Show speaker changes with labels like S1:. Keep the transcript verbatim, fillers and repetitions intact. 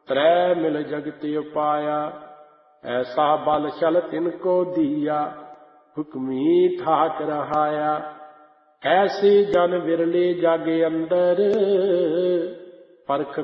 S1: त्रै मिल जगत उपाया, ऐसा बल छल तिनको दिया, हुक्मी ठाक रहाया। ऐसे जन विरले जग अंदर, परख